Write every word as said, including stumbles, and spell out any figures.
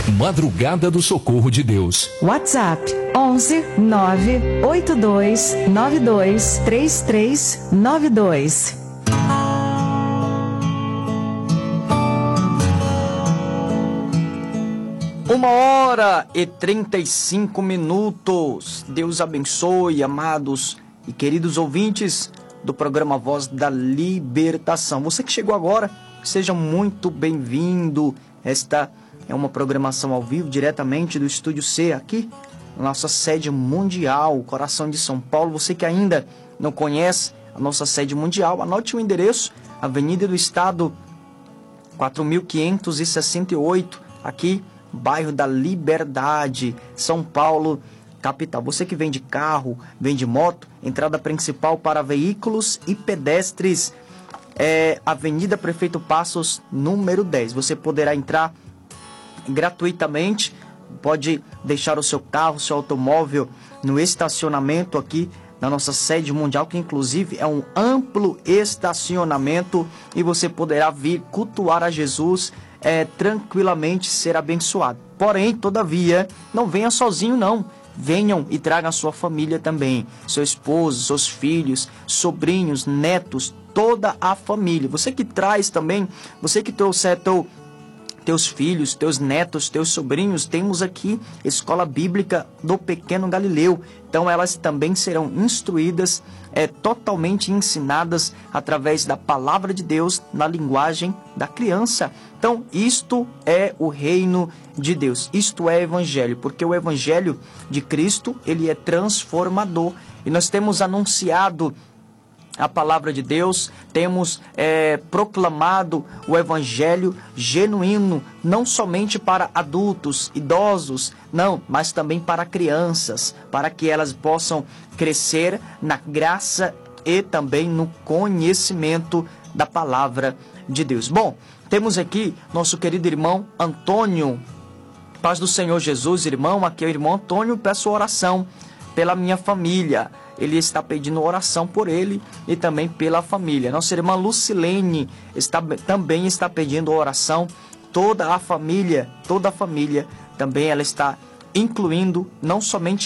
Madrugada do Socorro de Deus. WhatsApp onze nove oito dois nove dois três três nove dois. Uma hora e trinta e cinco minutos. Deus abençoe, amados e queridos ouvintes do programa Voz da Libertação. Você que chegou agora, seja muito bem-vindo. Esta é uma programação ao vivo, diretamente do Estúdio C, aqui, na nossa sede mundial, coração de São Paulo. Você que ainda não conhece a nossa sede mundial, anote o endereço, Avenida do Estado, quatro mil quinhentos e sessenta e oito, aqui, bairro da Liberdade, São Paulo, capital. Você que vem de carro, vem de moto, entrada principal para veículos e pedestres, é Avenida Prefeito Passos, número dez. Você poderá entrar gratuitamente, pode deixar o seu carro, o seu automóvel no estacionamento aqui na nossa sede mundial, que inclusive é um amplo estacionamento, e você poderá vir cultuar a Jesus, é, tranquilamente ser abençoado. Porém, todavia, não venha sozinho não. Venham e tragam a sua família também, seu esposo, seus filhos, sobrinhos, netos, toda a família. Você que traz também, você que trouxer teu, teus filhos, teus netos, teus sobrinhos, temos aqui Escola Bíblica do Pequeno Galileu. Então elas também serão instruídas, é, totalmente ensinadas através da palavra de Deus na linguagem da criança. Então isto é o reino de Deus, isto é evangelho, porque o evangelho de Cristo, ele é transformador, e nós temos anunciado a palavra de Deus, temos é, proclamado o evangelho genuíno, não somente para adultos, idosos, não, mas também para crianças, para que elas possam crescer na graça e também no conhecimento da palavra de Deus. Bom, temos aqui nosso querido irmão Antônio. Paz do Senhor Jesus, irmão. Aqui é o irmão Antônio. Peço oração pela minha família. Ele está pedindo oração por ele e também pela família. Nossa irmã Lucilene está, também está pedindo oração. Toda a família, toda a família também ela está incluindo não somente